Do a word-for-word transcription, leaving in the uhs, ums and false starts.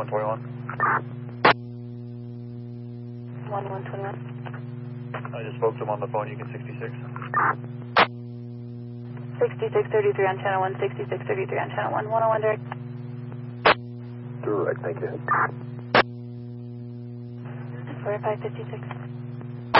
one twenty-one. one one twenty-one. I just spoke to him on the phone. You can sixty-six. sixty-six thirty-three on channel one, sixty-six thirty-three on channel one, one oh one direct. Direct, thank you. four five fifty-six.